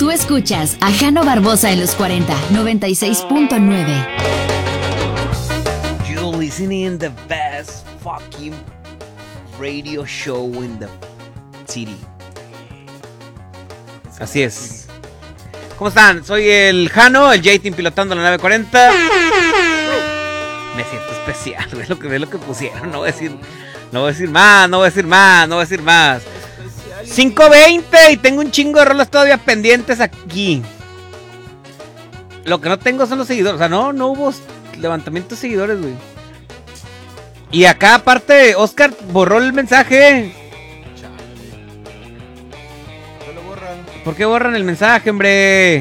Tú escuchas a Jano Barbosa en los 40, 96.9. You're listening the best fucking radio show in the city. Así es. ¿Cómo están? Soy el Jano, el J-Team pilotando la nave 40. Me siento especial, ve lo que pusieron. No voy a decir más. 5:20 y tengo un chingo de rolas todavía pendientes aquí. Lo que no tengo son los seguidores. O sea, no hubo levantamiento de seguidores, güey. Y acá aparte, Oscar borró el mensaje. ¿Por qué borran el mensaje, hombre?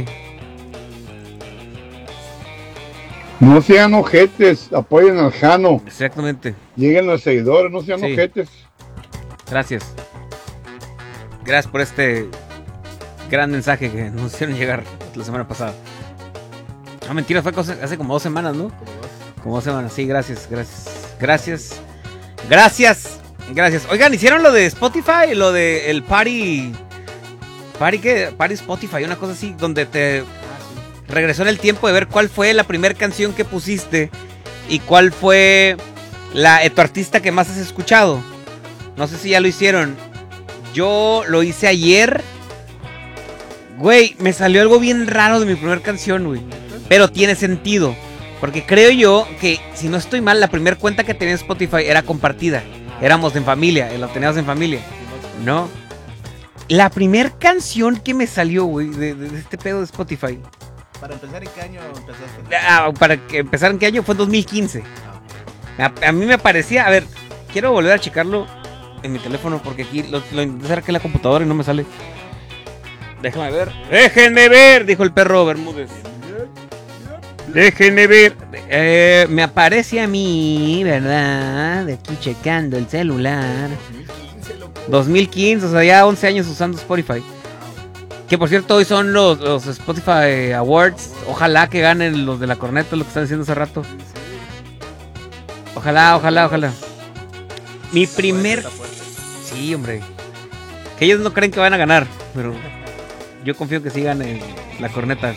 No sean ojetes, apoyen al Jano. Exactamente. Lleguen los seguidores, no sean ojetes. Gracias por este gran mensaje que nos hicieron llegar la semana pasada. No, mentira, fue hace como 2 semanas, ¿no? Como 2 semanas, sí, gracias. Oigan, ¿hicieron lo de Spotify? Lo de el Party Spotify, una cosa así, donde te regresó en el tiempo de ver cuál fue la primera canción que pusiste y cuál fue tu artista que más has escuchado. No sé si ya lo hicieron. Yo lo hice ayer. Güey, me salió algo bien raro de mi primera canción, güey. Pero tiene sentido. Porque creo yo que, si no estoy mal, la primera cuenta que tenía en Spotify era compartida. Éramos en familia, lo teníamos en familia. ¿No? La primera canción que me salió, güey, de este pedo de Spotify. Para empezar, ¿en qué año empezaste? Para que empezar, ¿en qué año? Fue en 2015. A mí me parecía, a ver, quiero volver a checarlo en mi teléfono porque aquí lo intenté hacer aquí en la computadora y no me sale. Déjame ver. Déjenme ver, dijo el perro Bermúdez. Déjenme ver. Me aparece a mí, ¿verdad? De aquí checando el celular. 2015, o sea, ya 11 años usando Spotify. Que por cierto, hoy son los Spotify Awards. Ojalá que ganen los de la corneta, lo que están diciendo hace rato. Ojalá. Mi primer... Sí, hombre. Que ellos no creen que van a ganar, pero yo confío que sí gane la corneta.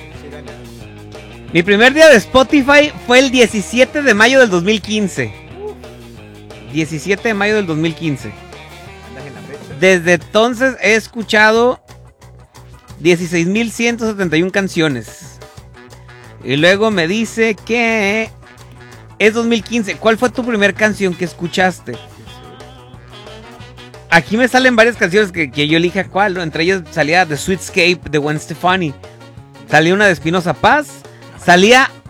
Mi primer día de Spotify fue el 17 de mayo del 2015. 17 de mayo del 2015. Desde entonces he escuchado 16,171 canciones. Y luego me dice que es 2015. ¿Cuál fue tu primer canción que escuchaste? Aquí me salen varias canciones que yo elija cuál, ¿no? Entre ellas salía The Sweetscape de Gwen Stefani. Salía una de Espinoza Paz. Salía